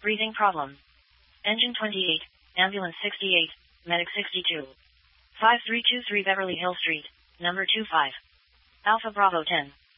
Breathing problem. Engine 28, Ambulance 68, Medic 62. 5323 Beverly Hill Street, number 25. Alpha Bravo 10.